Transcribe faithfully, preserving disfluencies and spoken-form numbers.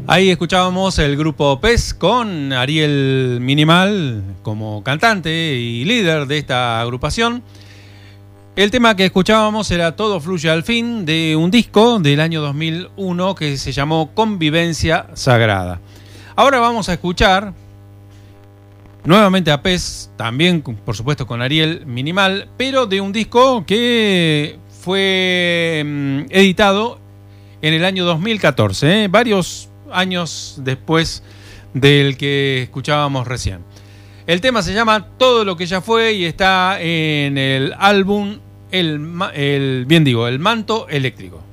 Ahí escuchábamos el grupo PES con Ariel Minimal como cantante y líder de esta agrupación. El tema que escuchábamos era Todo fluye al fin, de un disco del año dos mil uno que se llamó Convivencia Sagrada. Ahora vamos a escuchar nuevamente a PES, también por supuesto con Ariel Minimal, pero de un disco que fue mm, editado en el año dos mil catorce, ¿eh? varios años después del que escuchábamos recién. El tema se llama Todo lo que ya fue y está en el álbum El, el bien digo, El Manto Eléctrico.